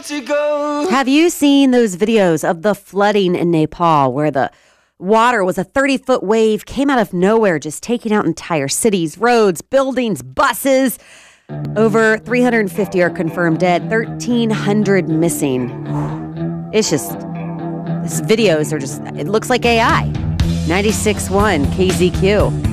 to go. Have you seen those videos of the flooding in Nepal where the water was a 30-foot wave, came out of nowhere, just taking out entire cities, roads, buildings, buses? Over 350 are confirmed dead, 1,300 missing. It's just, these videos are just, it looks like AI. 96.1 KZQ.